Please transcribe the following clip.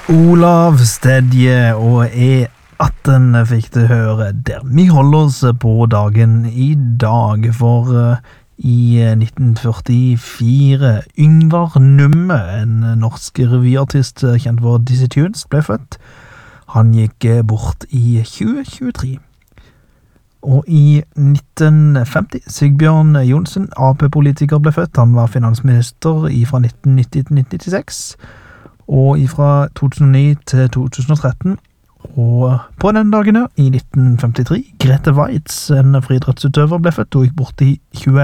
Olav Stedje og E18 fikk du høre der. Vi holder oss på dagen i dag, for i 1944 Yngvar Numme, en norsk revyartist kjent for Dizzy Tunes, ble født. Han gikk bort i 2023. Og i 1950 Sigbjørn Johnsen, AP-politiker, ble født. Han var finansminister fra 1990 til 1996. Og fra 2009 til 2013, og på den dagen i 1953, Grete Waitz, en friidrettsutøver, ble født og gikk bort i 2011.